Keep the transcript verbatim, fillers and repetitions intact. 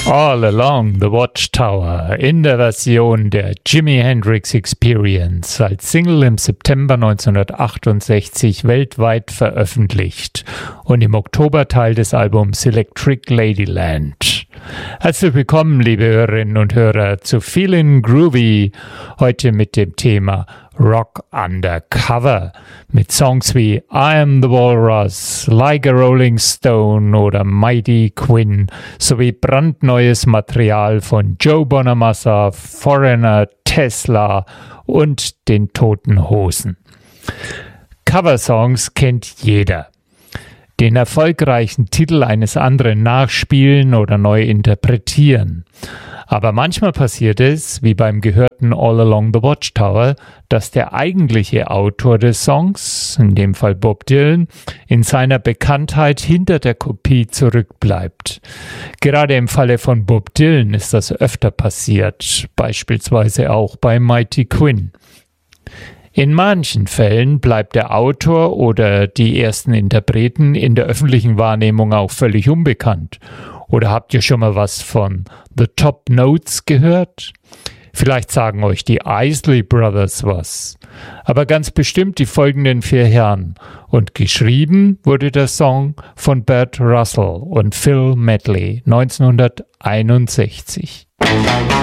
All Along the Watchtower in der Version der Jimi Hendrix Experience als Single im September neunzehnhundertachtundsechzig weltweit veröffentlicht und im Oktober Teil des Albums Electric Ladyland. Herzlich willkommen, liebe Hörerinnen und Hörer, zu Feelin' Groovy, heute mit dem Thema Rock Undercover mit Songs wie I Am the Walrus, Like a Rolling Stone oder Mighty Quinn sowie brandneues Material von Joe Bonamassa, Foreigner, Tesla und den Toten Hosen. Coversongs kennt jeder. Den erfolgreichen Titel eines anderen nachspielen oder neu interpretieren. Aber manchmal passiert es, wie beim gehörten All Along the Watchtower, dass der eigentliche Autor des Songs, in dem Fall Bob Dylan, in seiner Bekanntheit hinter der Kopie zurückbleibt. Gerade im Falle von Bob Dylan ist das öfter passiert, beispielsweise auch bei Mighty Quinn. In manchen Fällen bleibt der Autor oder die ersten Interpreten in der öffentlichen Wahrnehmung auch völlig unbekannt. Oder habt ihr schon mal was von The Top Notes gehört? Vielleicht sagen euch die Isley Brothers was. Aber ganz bestimmt die folgenden vier Herren. Und geschrieben wurde der Song von Bert Russell und Phil Medley neunzehnhunderteinundsechzig.